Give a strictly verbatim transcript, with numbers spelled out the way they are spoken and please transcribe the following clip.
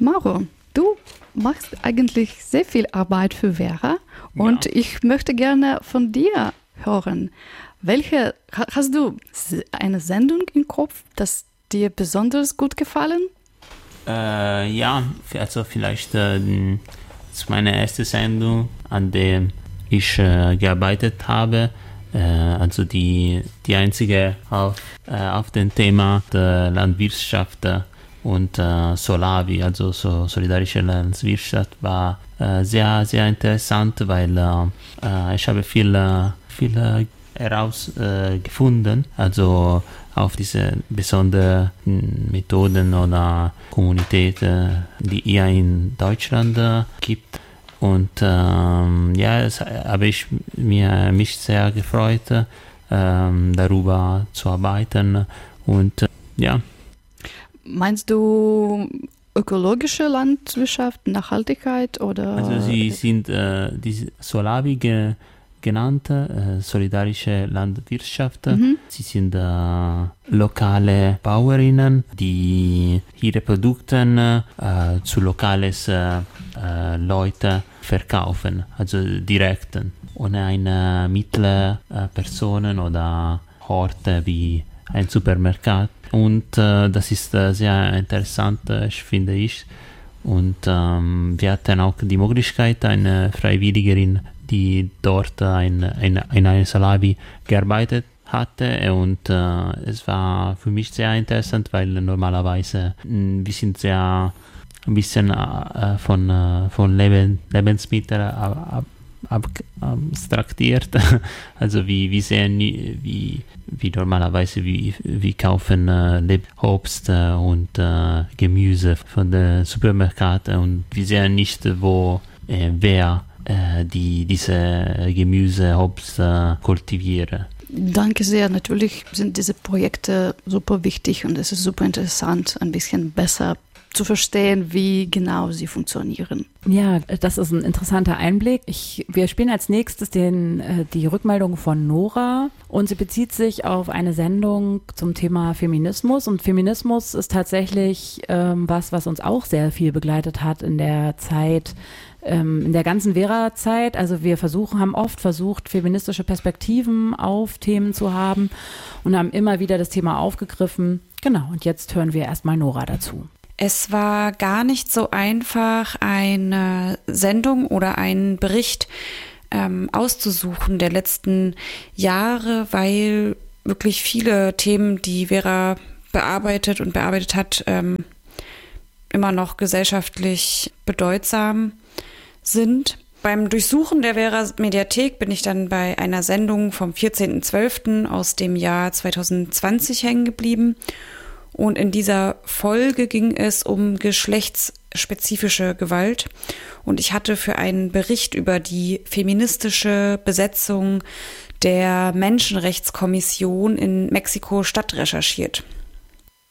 Mauro, du machst eigentlich sehr viel Arbeit für Vera und ja. ich möchte gerne von dir hören. Welche, hast du eine Sendung im Kopf, das dir besonders gut gefallen? Äh, ja, also vielleicht äh, das ist meine erste Sendung, an der ich äh, gearbeitet habe. Äh, also die, die einzige auf, äh, auf dem Thema der Landwirtschaft und äh, Solavi, also so solidarische Landwirtschaft, war äh, sehr, sehr interessant, weil äh, ich habe viel, viel herausgefunden, äh, also auf diese besonderen Methoden oder Kommunitäten, die hier in Deutschland äh, gibt. Und ähm, ja, es habe ich mir, mich sehr gefreut, ähm, darüber zu arbeiten. Und äh, ja. Meinst du ökologische Landwirtschaft, Nachhaltigkeit oder? Also sie sind äh, die Solavi ge, genannte äh, solidarische Landwirtschaft. Mhm. Sie sind äh, lokale Bauerinnen, die ihre Produkte äh, zu lokalen äh, Leuten verkaufen, also direkt, ohne eine Mittelperson oder Horte wie ein Supermarkt. Und äh, das ist äh, sehr interessant, äh, finde ich. Und ähm, wir hatten auch die Möglichkeit, eine Freiwilligerin, die dort ein, ein, in einer Solavi gearbeitet hatte. Und äh, es war für mich sehr interessant, weil normalerweise mh, wir sind sehr ein bisschen äh, von, äh, von Leben, Lebensmitteln ab, ab, abstraktiert. Also wie wir sehen, wie, wie normalerweise wir, wir kaufen äh, Obst äh, und äh, Gemüse von den Supermärkten und wir sehen nicht, wo äh, wer äh, die diese Gemüse, Obst äh, kultivieren. Danke sehr. Natürlich sind diese Projekte super wichtig und es ist super interessant, ein bisschen besser zu verstehen, wie genau sie funktionieren. Ja, das ist ein interessanter Einblick. Ich, wir spielen als nächstes den, äh, die Rückmeldung von Nora und sie bezieht sich auf eine Sendung zum Thema Feminismus und Feminismus ist tatsächlich ähm, was, was uns auch sehr viel begleitet hat in der Zeit, ähm, in der ganzen Vera-Zeit. Also wir versuchen, haben oft versucht, feministische Perspektiven auf Themen zu haben und haben immer wieder das Thema aufgegriffen. Genau, und jetzt hören wir erstmal Nora dazu. Es war gar nicht so einfach, eine Sendung oder einen Bericht ähm, auszusuchen der letzten Jahre, weil wirklich viele Themen, die Vera bearbeitet und bearbeitet hat, ähm, immer noch gesellschaftlich bedeutsam sind. Beim Durchsuchen der Vera-Mediathek bin ich dann bei einer Sendung vom vierzehnten zwölften aus dem Jahr zwanzig zwanzig hängen geblieben. Und in dieser Folge ging es um geschlechtsspezifische Gewalt. Und ich hatte für einen Bericht über die feministische Besetzung der Menschenrechtskommission in Mexiko-Stadt recherchiert.